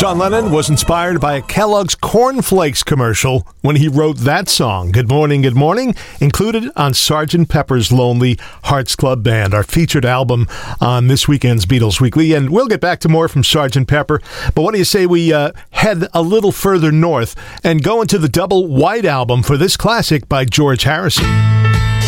John Lennon was inspired by a Kellogg's Corn Flakes commercial when he wrote that song, Good Morning, Good Morning, included on Sgt. Pepper's Lonely Hearts Club Band, our featured album on this weekend's Beatles Weekly. And we'll get back to more from Sgt. Pepper, but what do you say we head a little further north and go into the double white album for this classic by George Harrison?